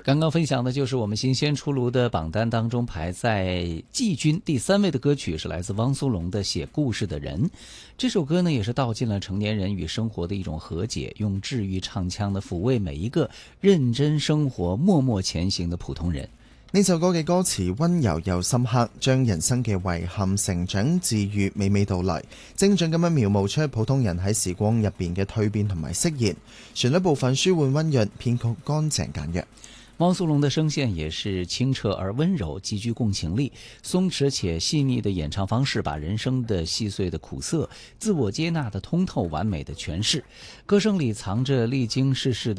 刚刚分享的就是我们新鲜出炉的榜单当中排在季军第3位的歌曲，是来自汪苏泷的《写故事的人》。这首歌呢，也是道尽了成年人与生活的一种和解，用治愈唱腔的抚慰每一個認真生活、默默前行的普通人。 呢首歌嘅歌詞溫柔又深刻，將人生嘅遺憾、成長、治愈娓娓道來，精準咁樣描摹出普通人喺時光入邊嘅蛻變同埋釋然。旋律部分舒緩溫潤，編曲乾淨簡約。 汪苏泷的聲線也是清澈而溫柔，極具共情力，鬆弛且細膩的演唱方式，把人生的細碎的苦澀、自我接納的通透完美的詮釋。歌聲裡藏着歷經世事的